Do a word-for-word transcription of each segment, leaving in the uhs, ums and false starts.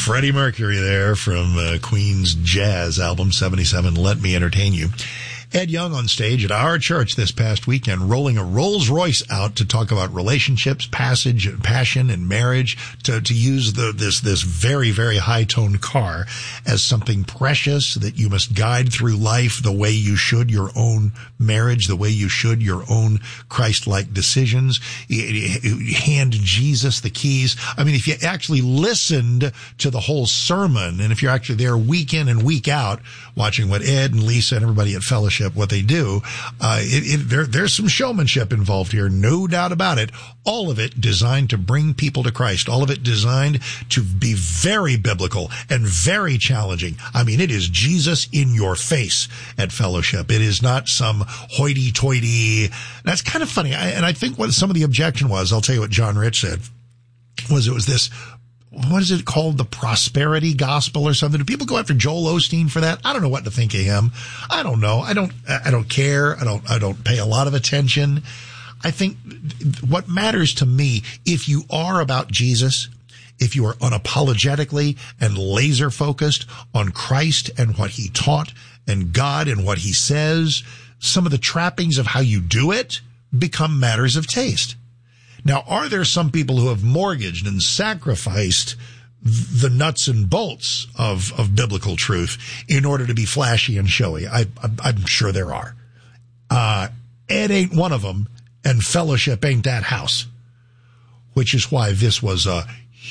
Freddie Mercury there from uh, Queen's jazz album seventy-seven, Let Me Entertain You. Ed Young on stage at our church this past weekend, rolling a Rolls Royce out to talk about relationships, passage, passion, and marriage, to, to use the, this, this very, very high-toned car as something precious that you must guide through life the way you should your own marriage, the way you should your own Christ-like decisions. Hand Jesus the keys. I mean, if you actually listened to the whole sermon, and if you're actually there week in and week out watching what Ed and Lisa and everybody at Fellowship, what they do, uh, it, it, there, there's some showmanship involved here, no doubt about it. All of it designed to bring people to Christ. All of it designed to be very biblical and very challenging. I mean, it is Jesus in your face at Fellowship. It is not some hoity-toity. That's kind of funny. I, and I think what some of the objection was, I'll tell you what John Rich said, was it was this, what is it called? The prosperity gospel or something? Do people go after Joel Osteen for that? I don't know what to think of him. I don't know. I don't, I don't care. I don't, I don't pay a lot of attention. I think what matters to me, if you are about Jesus, if you are unapologetically and laser focused on Christ and what he taught and God and what he says, some of the trappings of how you do it become matters of taste. Now, are there some people who have mortgaged and sacrificed the nuts and bolts of, of biblical truth in order to be flashy and showy? I, I, I'm sure there are. Uh, Ed ain't one of them, and Fellowship ain't that house, which is why this was a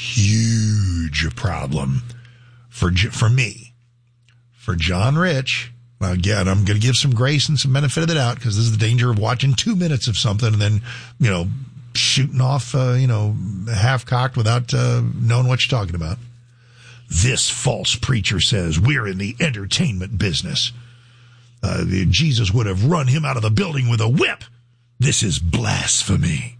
huge problem for, for me. For John Rich, well, again, I'm going to give some grace and some benefit of the doubt, because this is the danger of watching two minutes of something and then, you know, shooting off, uh, you know, half-cocked without uh, knowing what you're talking about. This false preacher says we're in the entertainment business. Uh, Jesus would have run him out of the building with a whip. This is blasphemy.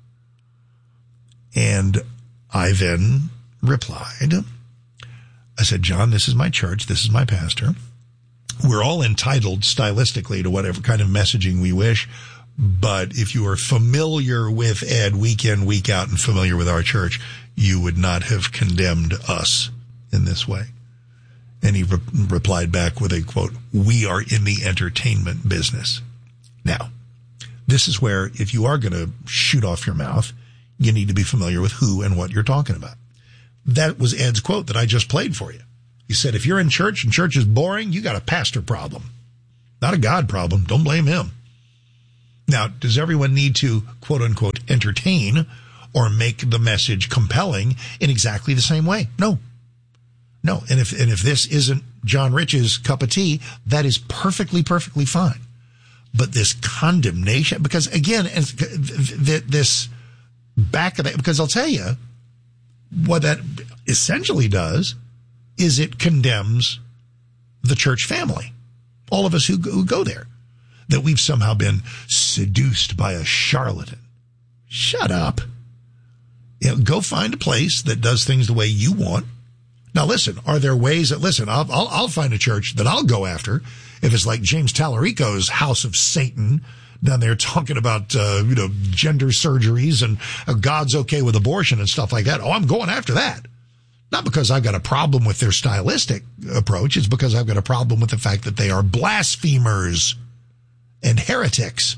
And I then replied, I said, John, this is my church. This is my pastor. We're all entitled stylistically to whatever kind of messaging we wish. But if you are familiar with Ed week in, week out, and familiar with our church, you would not have condemned us in this way. And he re- replied back with a quote, we are in the entertainment business. Now, this is where if you are going to shoot off your mouth, you need to be familiar with who and what you're talking about. That was Ed's quote that I just played for you. He said, if you're in church and church is boring, you got a pastor problem, not a God problem. Don't blame him. Now, does everyone need to, quote unquote, entertain or make the message compelling in exactly the same way? No. No. And if, and if this isn't John Rich's cup of tea, that is perfectly, perfectly fine. But this condemnation, because again, this back of it, because I'll tell you what that essentially does is it condemns the church family. All of us who, who go there. That we've somehow been seduced by a charlatan. Shut up. You know, go find a place that does things the way you want. Now, listen, are there ways that, listen, I'll, I'll, I'll find a church that I'll go after if it's like James Tallarico's House of Satan down there talking about, uh, you know, gender surgeries and uh, God's okay with abortion and stuff like that. Oh, I'm going after that. Not because I've got a problem with their stylistic approach. It's because I've got a problem with the fact that they are blasphemers and heretics.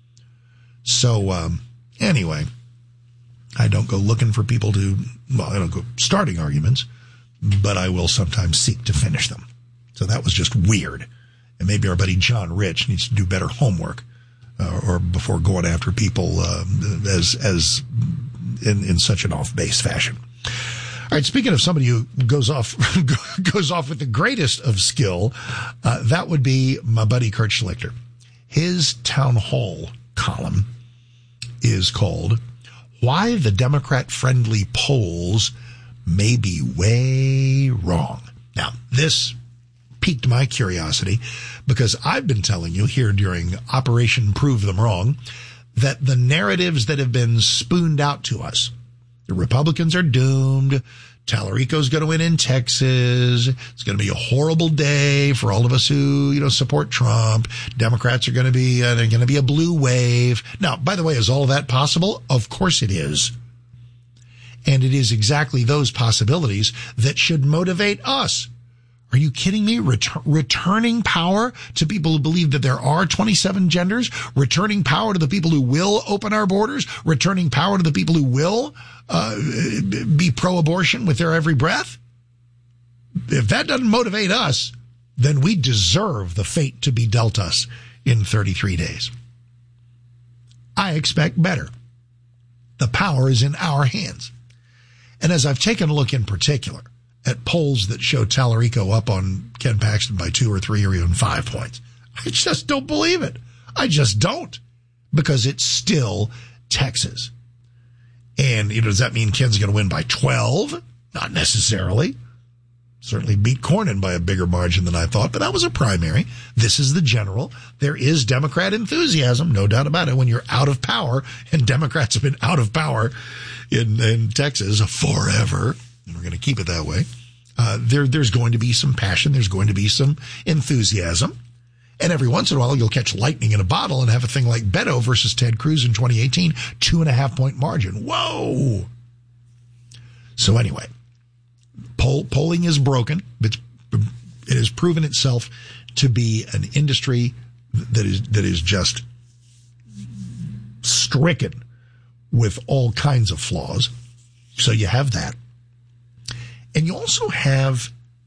So, um, anyway, I don't go looking for people to, well, I don't go starting arguments, but I will sometimes seek to finish them. So that was just weird. And maybe our buddy John Rich needs to do better homework, uh, or before going after people, uh, as, as in, in such an off-base fashion. All right, speaking of somebody who goes off, goes off with the greatest of skill, uh, that would be my buddy Kurt Schlichter. His town hall column is called Why the Democrat-Friendly Polls May Be Way Wrong. Now, this piqued my curiosity because I've been telling you here during Operation Prove Them Wrong that the narratives that have been spooned out to us, the Republicans are doomed, Tallarico's going to win in Texas. It's going to be a horrible day for all of us who, you know, support Trump. Democrats are going to be, uh, they're going to be a blue wave. Now, by the way, is all of that possible? Of course it is. And it is exactly those possibilities that should motivate us. Are you kidding me? Ret- returning power to people who believe that there are twenty-seven genders, returning power to the people who will open our borders, returning power to the people who will uh, be pro-abortion with their every breath. If that doesn't motivate us, then we deserve the fate to be dealt us in thirty-three days. I expect better. The power is in our hands. And as I've taken a look in particular at polls that show Tallarico up on Ken Paxton by two or three or even five points, I just don't believe it. I just don't. Because it's still Texas. And, you know, does that mean Ken's going to win by twelve? Not necessarily. Certainly beat Cornyn by a bigger margin than I thought, but that was a primary. This is the general. There is Democrat enthusiasm, no doubt about it, when you're out of power, and Democrats have been out of power in, in Texas forever, and we're going to keep it that way. Uh, there, there's going to be some passion. There's going to be some enthusiasm. And every once in a while, you'll catch lightning in a bottle and have a thing like Beto versus Ted Cruz in twenty eighteen, two and a half point margin. Whoa! So anyway. Poll, polling is broken. It's, it has proven itself to be an industry that is that is just stricken with all kinds of flaws. So you have that, and you also have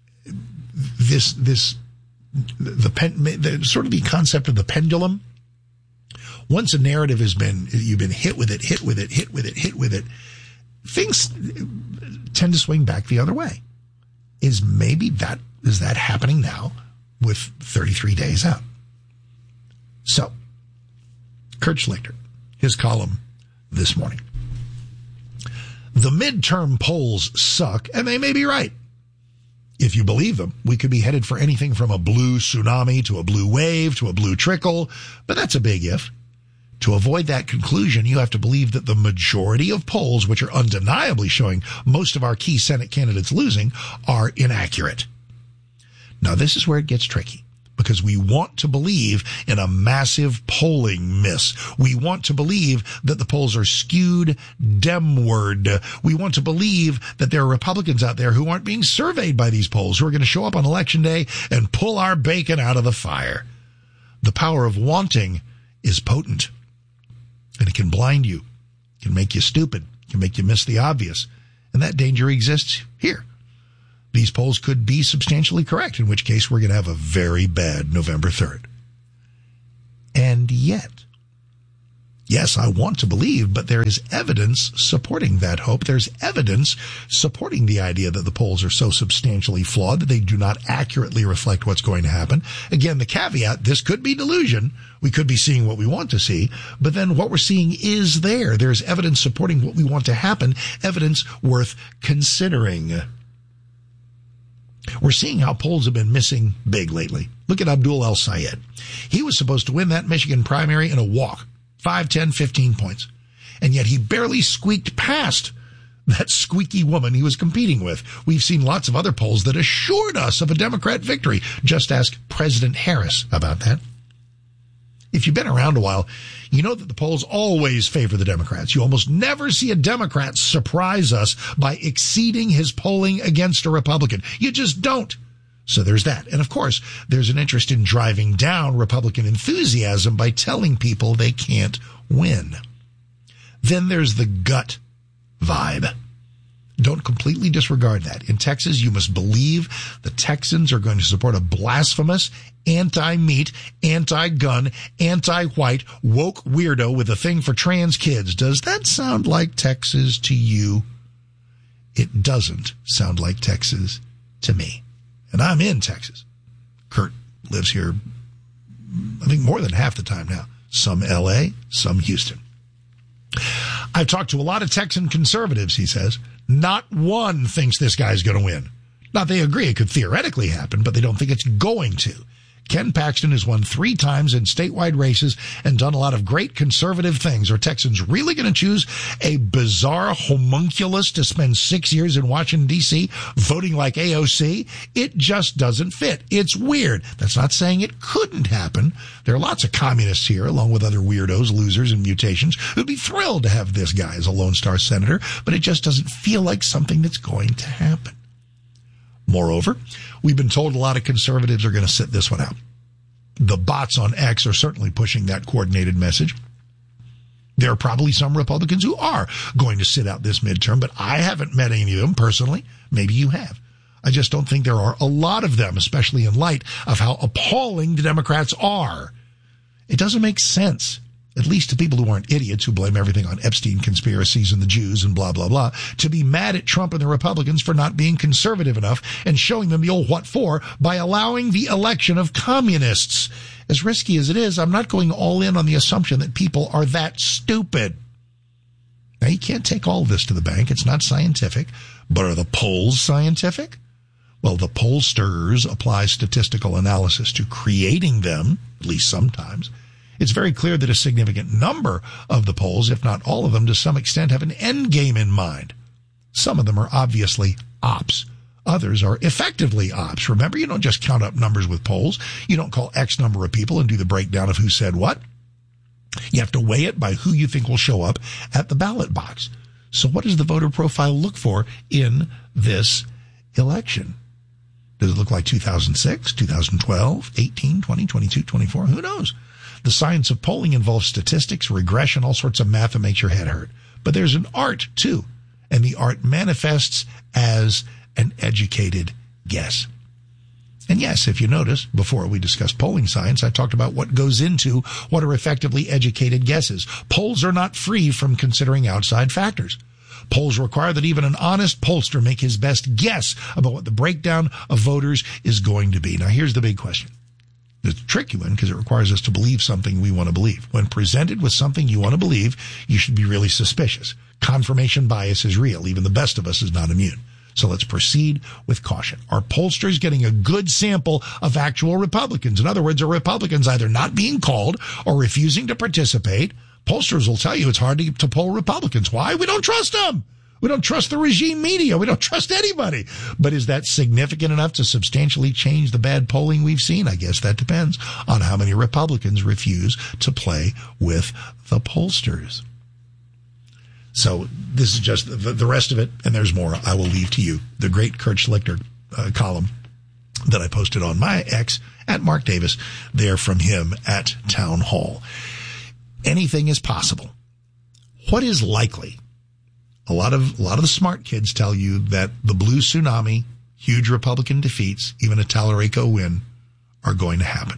this this the, pen, the sort of the concept of the pendulum. Once a narrative has been you've been hit with it, hit with it, hit with it, hit with it, things tend to swing back the other way. Is maybe that, is that happening now with thirty-three days out? So, Kurt Schlichter, his column this morning. The midterm polls suck, and they may be right. If you believe them, we could be headed for anything from a blue tsunami to a blue wave to a blue trickle, but that's a big if. To avoid that conclusion, you have to believe that the majority of polls, which are undeniably showing most of our key Senate candidates losing, are inaccurate. Now, this is where it gets tricky, because we want to believe in a massive polling miss. We want to believe that the polls are skewed Demward. We want to believe that there are Republicans out there who aren't being surveyed by these polls, who are going to show up on Election Day and pull our bacon out of the fire. The power of wanting is potent. And it can blind you, can make you stupid, can make you miss the obvious. And that danger exists here. These polls could be substantially correct, in which case we're going to have a very bad November third. And yet, yes, I want to believe, but there is evidence supporting that hope. There's evidence supporting the idea that the polls are so substantially flawed that they do not accurately reflect what's going to happen. Again, the caveat, this could be delusion. We could be seeing what we want to see, but then what we're seeing is there. There's evidence supporting what we want to happen, evidence worth considering. We're seeing how polls have been missing big lately. Look at Abdul El-Sayed. He was supposed to win that Michigan primary in a walk. five, ten, fifteen points. And yet he barely squeaked past that squeaky woman he was competing with. We've seen lots of other polls that assured us of a Democrat victory. Just ask President Harris about that. If you've been around a while, you know that the polls always favor the Democrats. You almost never see a Democrat surprise us by exceeding his polling against a Republican. You just don't. So there's that. And of course, there's an interest in driving down Republican enthusiasm by telling people they can't win. Then there's the gut vibe. Don't completely disregard that. In Texas, you must believe the Texans are going to support a blasphemous, anti-meat, anti-gun, anti-white, woke weirdo with a thing for trans kids. Does that sound like Texas to you? It doesn't sound like Texas to me. And I'm in Texas. Kurt lives here, I think, more than half the time now. Some L A, some Houston. I've talked to a lot of Texan conservatives, he says. Not one thinks this guy's going to win. Now, they agree it could theoretically happen, but they don't think it's going to. Ken Paxton has won three times in statewide races and done a lot of great conservative things. Are Texans really going to choose a bizarre homunculus to spend six years in Washington, D C voting like A O C? It just doesn't fit. It's weird. That's not saying it couldn't happen. There are lots of communists here, along with other weirdos, losers, and mutations, who'd be thrilled to have this guy as a Lone Star senator, but it just doesn't feel like something that's going to happen. Moreover, we've been told a lot of conservatives are going to sit this one out. The bots on X are certainly pushing that coordinated message. There are probably some Republicans who are going to sit out this midterm, but I haven't met any of them personally. Maybe you have. I just don't think there are a lot of them, especially in light of how appalling the Democrats are. It doesn't make sense, at least to people who aren't idiots who blame everything on Epstein conspiracies and the Jews and blah, blah, blah, to be mad at Trump and the Republicans for not being conservative enough and showing them the old what for by allowing the election of communists. As risky as it is, I'm not going all in on the assumption that people are that stupid. Now, you can't take all of this to the bank. It's not scientific. But are the polls scientific? Well, the pollsters apply statistical analysis to creating them, at least sometimes. It's very clear that a significant number of the polls, if not all of them, to some extent have an end game in mind. Some of them are obviously ops. Others are effectively ops. Remember, you don't just count up numbers with polls. You don't call X number of people and do the breakdown of who said what. You have to weigh it by who you think will show up at the ballot box. So what does the voter profile look for in this election? Does it look like two thousand six, two thousand twelve, eighteen, twenty, twenty-two, twenty-four? Who knows? The science of polling involves statistics, regression, all sorts of math that makes your head hurt. But there's an art, too. And the art manifests as an educated guess. And yes, if you notice, before we discussed polling science, I talked about what goes into what are effectively educated guesses. Polls are not free from considering outside factors. Polls require that even an honest pollster make his best guess about what the breakdown of voters is going to be. Now, here's the big question. It's a tricky one because it requires us to believe something we want to believe. When presented with something you want to believe, you should be really suspicious. Confirmation bias is real. Even the best of us is not immune. So let's proceed with caution. Are pollsters getting a good sample of actual Republicans? In other words, are Republicans either not being called or refusing to participate? Pollsters will tell you it's hard to, to poll Republicans. Why? We don't trust them. We don't trust the regime media. We don't trust anybody. But is that significant enough to substantially change the bad polling we've seen? I guess that depends on how many Republicans refuse to play with the pollsters. So this is just the, the rest of it, and there's more. I will leave to you. The great Kurt Schlichter uh, column that I posted on my X at Mark Davis, there from him at Town Hall. Anything is possible. What is likely? A lot of, a lot of the smart kids tell you that the blue tsunami, huge Republican defeats, even a Tallarico win, are going to happen.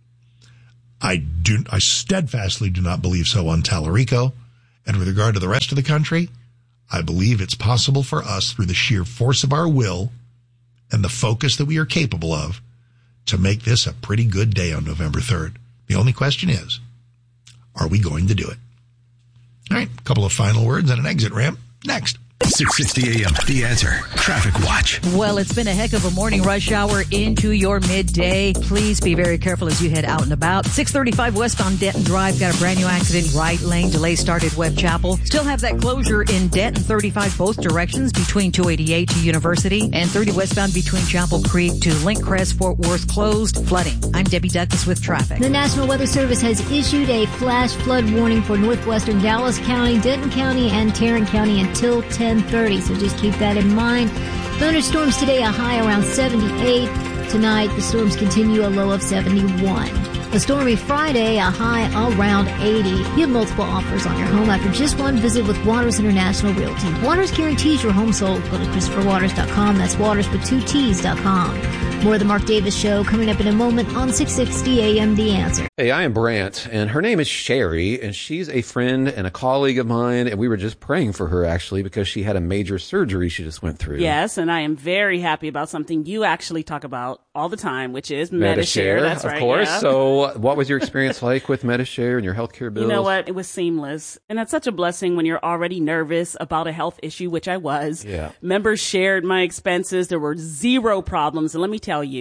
I do, I steadfastly do not believe so on Tallarico. And with regard to the rest of the country, I believe it's possible for us, through the sheer force of our will and the focus that we are capable of, to make this a pretty good day on November third. The only question is, are we going to do it? All right, a couple of final words and an exit ramp next. six sixty a.m. The Answer Traffic Watch. Well, it's been a heck of a morning rush hour into your midday. Please be very careful as you head out and about. six thirty-five westbound Denton Drive. Got a brand new accident. Right lane delay started Webb Chapel. Still have that closure in Denton thirty-five both directions between two eighty-eight to University and thirty westbound between Chapel Creek to Link Crest, Fort Worth closed. Flooding. I'm Debbie Douglas with traffic. The National Weather Service has issued a flash flood warning for northwestern Dallas County, Denton County, and Tarrant County until ten thirty, so just keep that in mind. Thunderstorms today, a high around seventy-eight. Tonight, the storms continue, a low of seventy-one. A stormy Friday, a high around eighty. You have multiple offers on your home after just one visit with Waters International Realty. Waters guarantees your home sold. Go to Christopher Waters dot com. That's Waters with two T's dot com. More of the Mark Davis Show coming up in a moment on six sixty A M The Answer. Hey, I am Brant, and her name is Sherry, and she's a friend and a colleague of mine, and we were just praying for her, actually, because she had a major surgery she just went through. Yes, and I am very happy about something you actually talk about all the time, which is Medi-Share. Medi-Share. That's of right, course. yeah. So what was your experience like with Medi-Share and your healthcare bills? You know what? It was seamless. And that's such a blessing when you're already nervous about a health issue, which I was. Yeah. Members shared my expenses. There were zero problems. And let me tell you,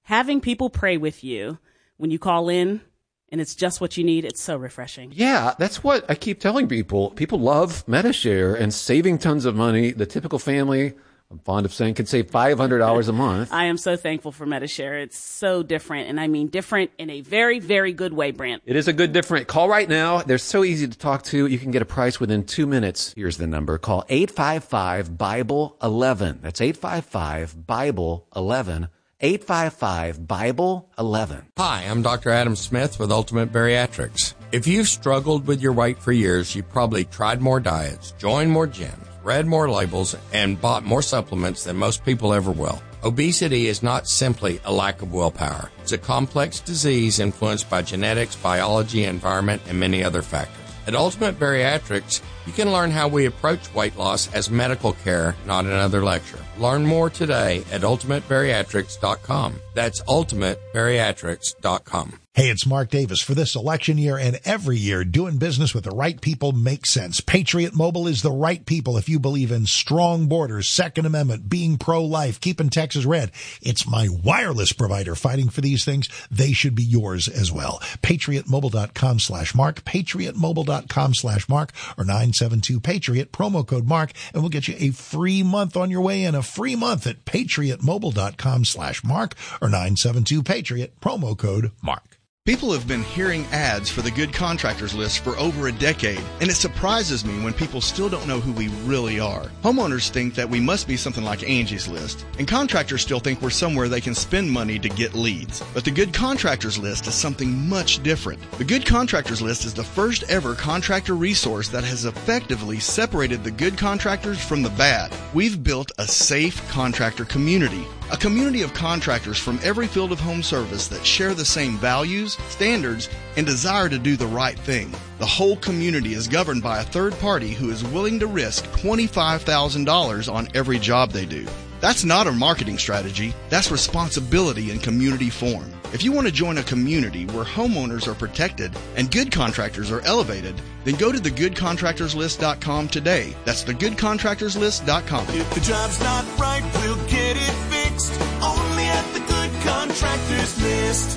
having people pray with you when you call in and it's just what you need, it's so refreshing. Yeah, that's what I keep telling people. People love Medi-Share and saving tons of money. The typical family, I'm fond of saying, can save five hundred dollars a month. I am so thankful for Medi-Share. It's so different, and I mean different in a very, very good way, Brent. It is a good different. Call right now. They're so easy to talk to. You can get a price within two minutes. Here's the number. Call eight five five, Bible eleven. That's eight five five, Bible eleven. eight five five, Bible eleven. Hi, I'm Doctor Adam Smith with Ultimate Bariatrics. If you've struggled with your weight for years, you've probably tried more diets, joined more gyms, read more labels, and bought more supplements than most people ever will. Obesity is not simply a lack of willpower. It's a complex disease influenced by genetics, biology, environment, and many other factors. At Ultimate Bariatrics, you can learn how we approach weight loss as medical care, not another lecture. Learn more today at ultimate bariatrics dot com. That's ultimate bariatrics dot com. Hey, it's Mark Davis. For this election year and every year, doing business with the right people makes sense. Patriot Mobile is the right people if you believe in strong borders, Second Amendment, being pro-life, keeping Texas red. It's my wireless provider fighting for these things. They should be yours as well. patriot mobile dot com slash mark, patriot mobile dot com slash mark, or nine seven two Patriot, promo code Mark, and we'll get you a free month on your way in, a free month at patriot mobile dot com slash mark, or nine seven two Patriot, promo code Mark. People have been hearing ads for the Good Contractors List for over a decade, and it surprises me when people still don't know who we really are. Homeowners think that we must be something like Angie's List, and contractors still think we're somewhere they can spend money to get leads. But the Good Contractors List is something much different. The Good Contractors List is the first ever contractor resource that has effectively separated the good contractors from the bad. We've built a safe contractor community. A community of contractors from every field of home service that share the same values, standards, and desire to do the right thing. The whole community is governed by a third party who is willing to risk twenty-five thousand dollars on every job they do. That's not a marketing strategy. That's responsibility in community form. If you want to join a community where homeowners are protected and good contractors are elevated, then go to the good contractors list dot com today. That's the good contractors list dot com. If the job's not right, we'll get it fixed. Only at the Good Contractors List.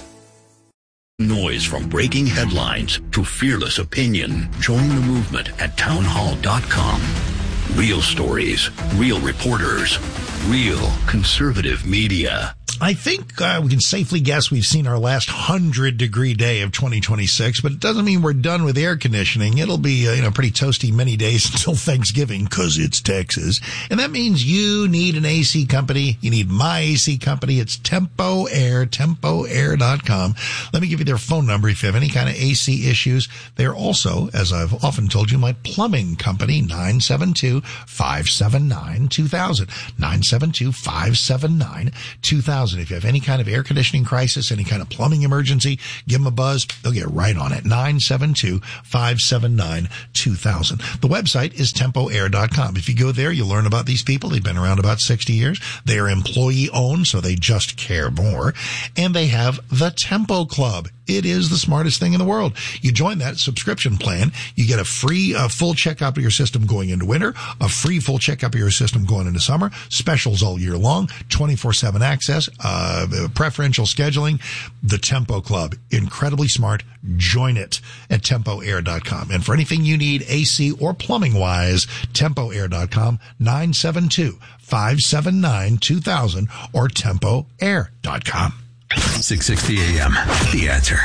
Noise from breaking headlines to fearless opinion. Join the movement at town hall dot com. Real stories, real reporters, real conservative media. I think uh, we can safely guess we've seen our last hundred-degree day of twenty twenty-six, but it doesn't mean we're done with air conditioning. It'll be, uh, you know, pretty toasty many days until Thanksgiving, because it's Texas. And that means you need an A C company. You need my A C company. It's Tempo Air, tempo air dot com. Let me give you their phone number if you have any kind of A C issues. They're also, as I've often told you, my plumbing company, nine seven two, five seven nine, two thousand, nine seven two, five seven nine, two thousand. If you have any kind of air conditioning crisis, any kind of plumbing emergency, give them a buzz. They'll get right on it. nine seven two, five seven nine, two thousand. The website is tempo air dot com. If you go there, you'll learn about these people. They've been around about sixty years. They are employee owned, so they just care more. And they have the Tempo Club. It is the smartest thing in the world. You join that subscription plan. You get a free uh, full checkup of your system going into winter, a free full checkup of your system going into summer, specials all year long, twenty-four seven access, uh, preferential scheduling. The Tempo Club, incredibly smart. Join it at tempo air dot com. And for anything you need A C or plumbing wise, tempo air dot com, nine seven two, five seven nine, two thousand, or tempo air dot com. six sixty A M. The Answer.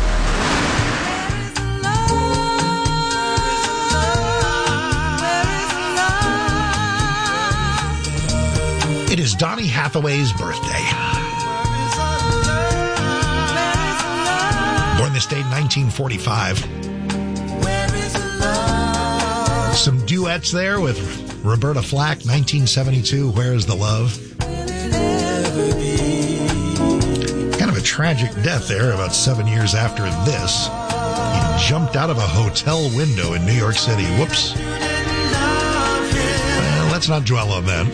It is Donny Hathaway's birthday. Born this day in nineteen forty-five. Some duets there with Roberta Flack, nineteen seventy-two, Where's the Love? Kind of a tragic death there about seven years after this. He jumped out of a hotel window in New York City. Whoops. Well, let's not dwell on that.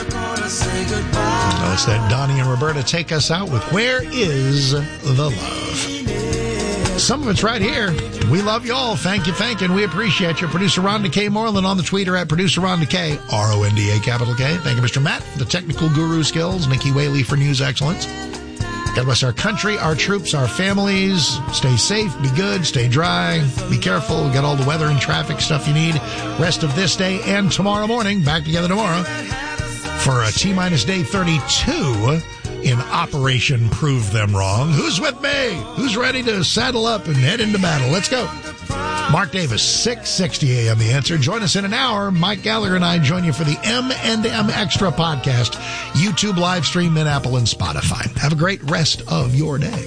No, it's that Donnie and Roberta take us out with Where is the Love? Some of it's right here. We love you all. Thank you, thank you, and we appreciate you. Producer Rhonda K. Moreland on the Twitter at Producer Rhonda K. R O N D A capital K. Thank you, Mister Matt, for the technical guru skills. Nikki Whaley for news excellence. God bless our country, our troops, our families. Stay safe, be good, stay dry, be careful. We got all the weather and traffic stuff you need. Rest of this day and tomorrow morning. Back together tomorrow for a T-minus day thirty-two in Operation Prove Them Wrong. Who's with me? Who's ready to saddle up and head into battle? Let's go. Mark Davis, six sixty A M The Answer. Join us in an hour. Mike Gallagher and I join you for the M and M Extra podcast, YouTube live stream in Apple and Spotify. Have a great rest of your day.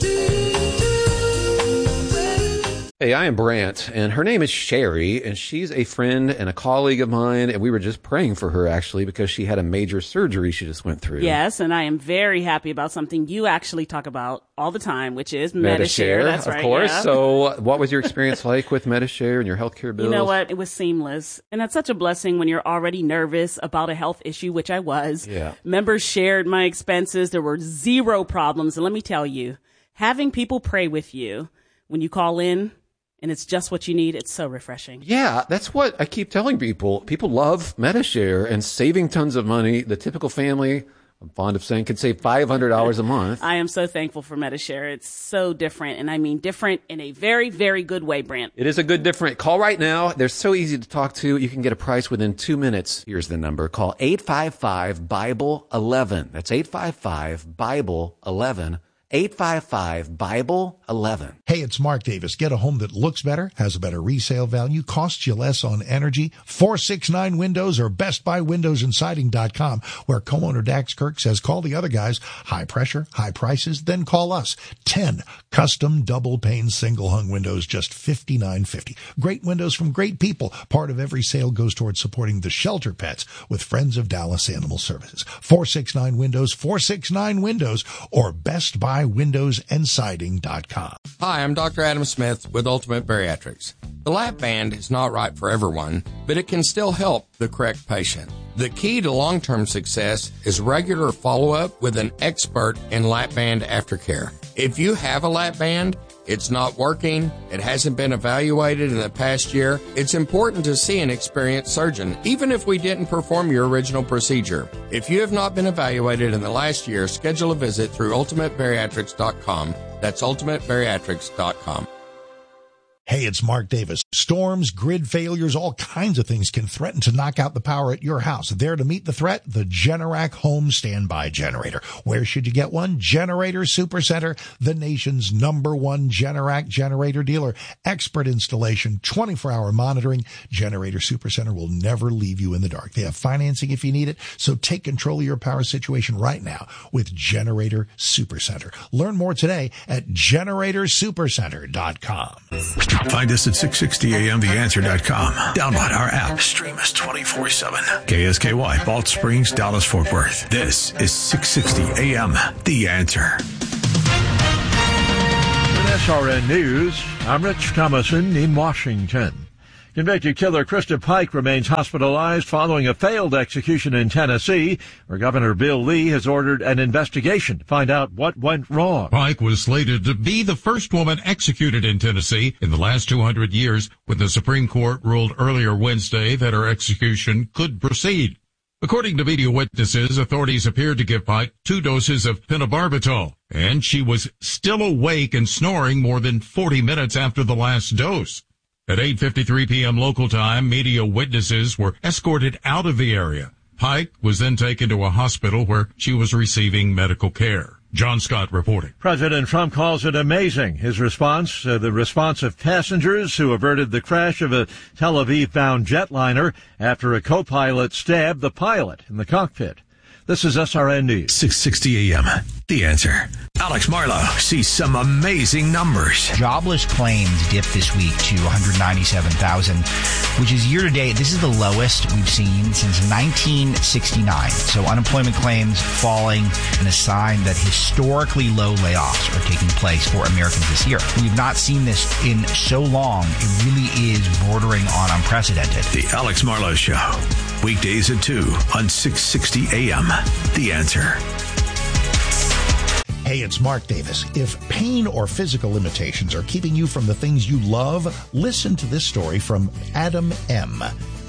Hey, I am Brant, and her name is Sherry, and she's a friend and a colleague of mine, and we were just praying for her, actually, because she had a major surgery she just went through. Yes, and I am very happy about something you actually talk about all the time, which is Medi-Share. Medi-Share, That's of right, course. yeah. So what was your experience like with Medi-Share and your healthcare bills? You know what? It was seamless. And that's such a blessing when you're already nervous about a health issue, which I was. Yeah. Members shared my expenses. There were zero problems. And let me tell you, having people pray with you when you call in, and it's just what you need, it's so refreshing. Yeah, that's what I keep telling people. People love Medi-Share and saving tons of money. The typical family, I'm fond of saying, could save five hundred dollars a month. I am so thankful for Medi-Share. It's so different, and I mean different in a very, very good way, Brant. It is a good different. Call right now. They're so easy to talk to. You can get a price within two minutes. Here's the number. Call eight five five, Bible eleven. That's eight five five, Bible eleven. eight five five, Bible eleven. Hey, it's Mark Davis. Get a home that looks better, has a better resale value, costs you less on energy. four sixty-nine Windows or Best Buy Windows and Siding dot com, where co-owner Dax Kirk says, call the other guys. High pressure, high prices, then call us. ten custom double pane single hung windows, just fifty-nine fifty. Great windows from great people. Part of every sale goes towards supporting the shelter pets with Friends of Dallas Animal Services. four sixty-nine Windows, four sixty-nine Windows or Best Buy Windows and Siding dot com. Hi, I'm Doctor Adam Smith with Ultimate Bariatrics. The lap band is not right for everyone, but it can still help the correct patient. The key to long-term success is regular follow-up with an expert in lap band aftercare. If you have a lap band, it's not working, it hasn't been evaluated in the past year, it's important to see an experienced surgeon, even if we didn't perform your original procedure. If you have not been evaluated in the last year, schedule a visit through ultimate bariatrics dot com. That's ultimate bariatrics dot com. Hey, it's Mark Davis. Storms, grid failures, all kinds of things can threaten to knock out the power at your house. There to meet the threat, the Generac Home Standby Generator. Where should you get one? Generator Supercenter, the nation's number one Generac generator dealer. Expert installation, twenty-four hour monitoring. Generator Supercenter will never leave you in the dark. They have financing if you need it, so take control of your power situation right now with Generator Supercenter. Learn more today at generator supercenter dot com. Find us at six sixty A M the answer dot com. Download our app. Stream us twenty-four seven. K S K Y, Balch Springs, Dallas, Fort Worth. This is six sixty A M The Answer. With S R N News, I'm Rich Thomason in Washington. Convicted killer Krista Pike remains hospitalized following a failed execution in Tennessee, where Governor Bill Lee has ordered an investigation to find out what went wrong. Pike was slated to be the first woman executed in Tennessee in the last two hundred years, when the Supreme Court ruled earlier Wednesday that her execution could proceed. According to media witnesses, authorities appeared to give Pike two doses of pentobarbital, and she was still awake and snoring more than forty minutes after the last dose. At eight fifty-three p.m. local time, media witnesses were escorted out of the area. Pike was then taken to a hospital where she was receiving medical care. John Scott reporting. President Trump calls it amazing, his response, uh, the response of passengers who averted the crash of a Tel Aviv-bound jetliner after a co-pilot stabbed the pilot in the cockpit. This is S R N News. six sixty A M The Answer. Alex Marlowe sees some amazing numbers. Jobless claims dipped this week to one hundred ninety-seven thousand, which is year to date. This is the lowest we've seen since nineteen sixty-nine. So unemployment claims falling, and a sign that historically low layoffs are taking place for Americans this year. We've not seen this in so long. It really is bordering on unprecedented. The Alex Marlowe Show. Weekdays at two on six sixty A M The Answer. Hey, it's Mark Davis. If pain or physical limitations are keeping you from the things you love, listen to this story from Adam M.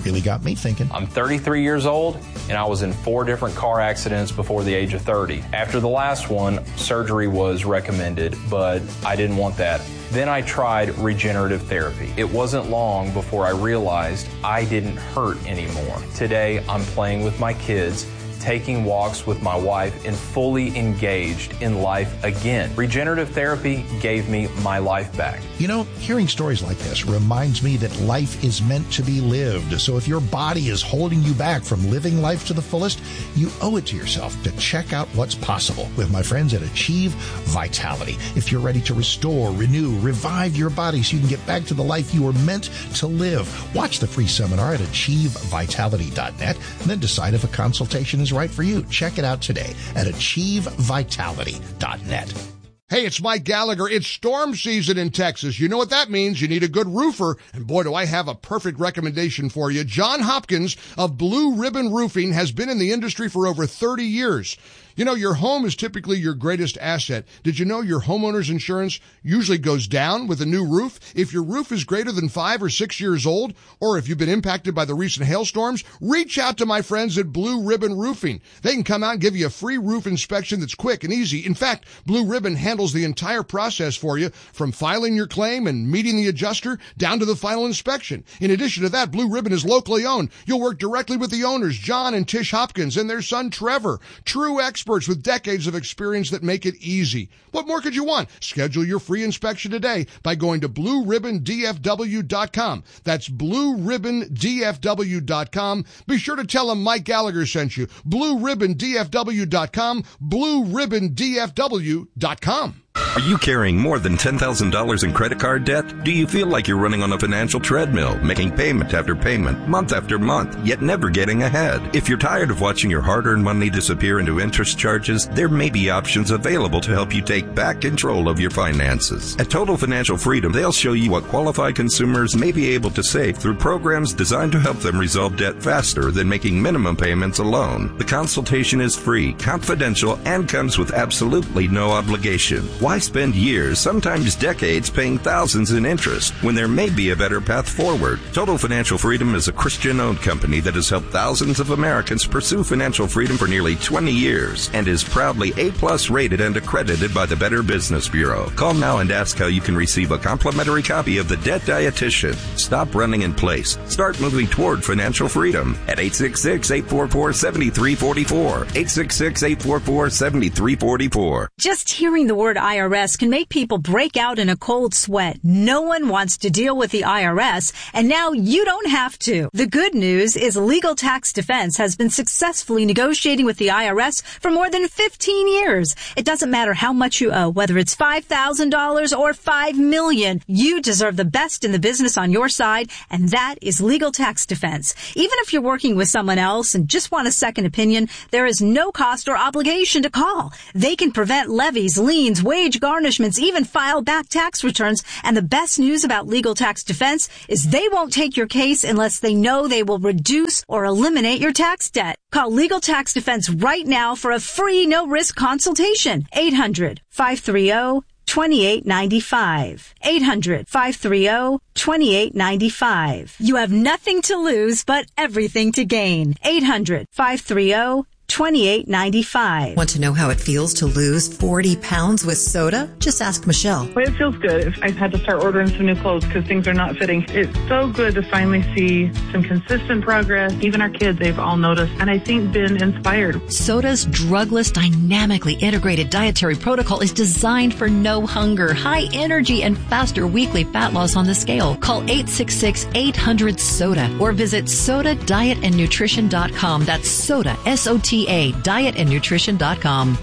really got me thinking. I'm thirty-three years old, and I was in four different car accidents before the age of thirty. After the last one, surgery was recommended, but I didn't want that. Then I tried regenerative therapy. It wasn't long before I realized I didn't hurt anymore. Today, I'm playing with my kids, taking walks with my wife, and fully engaged in life again. Regenerative therapy gave me my life back. You know, hearing stories like this reminds me that life is meant to be lived. So if your body is holding you back from living life to the fullest, you owe it to yourself to check out what's possible with my friends at Achieve Vitality. If you're ready to restore, renew, revive your body so you can get back to the life you were meant to live, watch the free seminar at achieve vitality dot net and then decide if a consultation is right for you. Check it out today at achieve vitality dot net. Hey, it's Mike Gallagher. It's storm season in Texas. You know what that means. You need a good roofer. And boy, do I have a perfect recommendation for you. John Hopkins of Blue Ribbon Roofing has been in the industry for over thirty years. You know, your home is typically your greatest asset. Did you know your homeowner's insurance usually goes down with a new roof? If your roof is greater than five or six years old, or if you've been impacted by the recent hailstorms, reach out to my friends at Blue Ribbon Roofing. They can come out and give you a free roof inspection that's quick and easy. In fact, Blue Ribbon handles the entire process for you, from filing your claim and meeting the adjuster down to the final inspection. In addition to that, Blue Ribbon is locally owned. You'll work directly with the owners, John and Tish Hopkins, and their son, Trevor. True experts with decades of experience that make it easy. What more could you want? Schedule your free inspection today by going to blue ribbon d f w dot com. That's blue ribbon d f w dot com. Be sure to tell them Mike Gallagher sent you. blue ribbon d f w dot com. blue ribbon d f w dot com. Are you carrying more than ten thousand dollars in credit card debt? Do you feel like you're running on a financial treadmill, making payment after payment, month after month, yet never getting ahead? If you're tired of watching your hard-earned money disappear into interest charges, there may be options available to help you take back control of your finances. At Total Financial Freedom, they'll show you what qualified consumers may be able to save through programs designed to help them resolve debt faster than making minimum payments alone. The consultation is free, confidential, and comes with absolutely no obligation. Why spend years, sometimes decades, paying thousands in interest when there may be a better path forward? Total Financial Freedom is a Christian-owned company that has helped thousands of Americans pursue financial freedom for nearly twenty years and is proudly A-plus rated and accredited by the Better Business Bureau. Call now and ask how you can receive a complimentary copy of The Debt Dietitian. Stop running in place. Start moving toward financial freedom at eight six six, eight four four, seven three four four. eight six six, eight four four, seven three four four. Just hearing the word I R S can make people break out in a cold sweat. No one wants to deal with the I R S, and now you don't have to. The good news is Legal Tax Defense has been successfully negotiating with the I R S for more than fifteen years. It doesn't matter how much you owe, whether it's five thousand dollars or five million dollars. You deserve the best in the business on your side, and that is Legal Tax Defense. Even if you're working with someone else and just want a second opinion, there is no cost or obligation to call. They can prevent levies, liens, wage garnishments, even file back tax returns. And the best news about Legal Tax Defense is they won't take your case unless they know they will reduce or eliminate your tax debt. Call Legal Tax Defense right now for a free no-risk consultation. eight hundred, five three zero, two eight nine five. eight hundred, five three zero, two eight nine five. You have nothing to lose but everything to gain. eight hundred, five three zero, two eight nine five. Want to know how it feels to lose forty pounds with soda? Just ask Michelle. Well, it feels good. I've had to start ordering some new clothes because things are not fitting. It's so good to finally see some consistent progress. Even our kids, they've all noticed, and I think been inspired. Soda's drugless, dynamically integrated dietary protocol is designed for no hunger, high energy, and faster weekly fat loss on the scale. Call eight six six, eight hundred, SODA or visit soda diet and nutrition dot com. That's soda, S O T A, diet and nutrition dot com.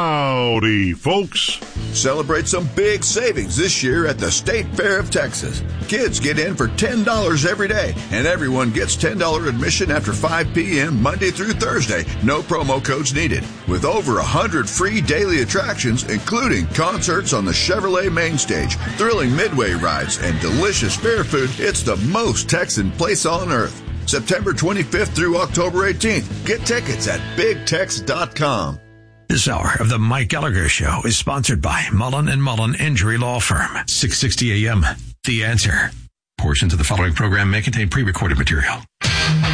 Howdy, folks. Celebrate some big savings this year at the State Fair of Texas. Kids get in for ten dollars every day, and everyone gets ten dollars admission after five p.m. Monday through Thursday. No promo codes needed. With over one hundred free daily attractions, including concerts on the Chevrolet main stage, thrilling midway rides, and delicious fair food, it's the most Texan place on earth. September twenty-fifth through October eighteenth. Get tickets at big tex dot com. This hour of the Mike Gallagher Show is sponsored by Mullen and Mullen Injury Law Firm. six sixty A M. The Answer. Portions of the following program may contain pre-recorded material.